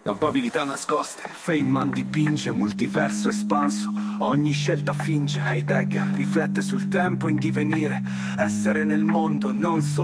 Probabilità nascoste, Feynman dipinge multiverso espanso. Ogni scelta finge, Heidegger riflette sul tempo in divenire. Essere nel mondo, non solo